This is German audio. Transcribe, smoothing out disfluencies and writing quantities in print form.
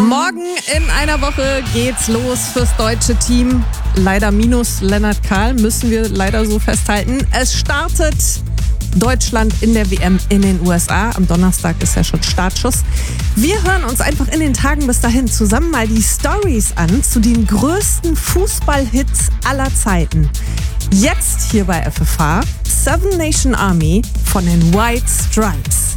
Morgen in einer Woche geht's los fürs deutsche Team. Leider minus Lennart Kahl, müssen wir leider so festhalten. Es startet Deutschland in der WM in den USA. Am Donnerstag ist ja schon Startschuss. Wir hören uns einfach in den Tagen bis dahin zusammen mal die Stories an zu den größten Fußballhits aller Zeiten. Jetzt hier bei FFH, Seven Nation Army von den White Stripes.